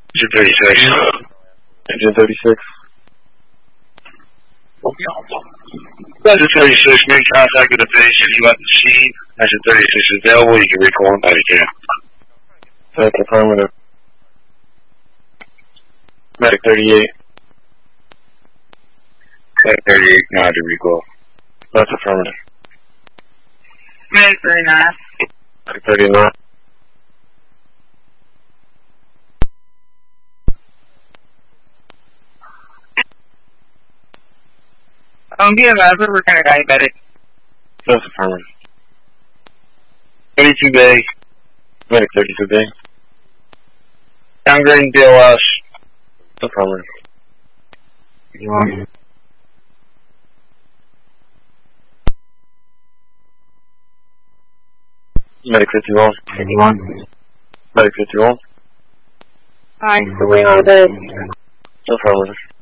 Engine 36. Engine 36. Engine 36, make contact with the base if you left the scene. Engine 36 is available, you can recall on Medicare. That's affirmative. Medic 38. Medic 38, now to recall. That's affirmative. Medic 39. Medic 39. Give us a return diabetic. That's affirmative. 32 Bay. Medic 32 Bay. Downgrading DLS. Affirmative. Medic 51. 51. Medic 51. Hi, the wing on the bed. Affirmative.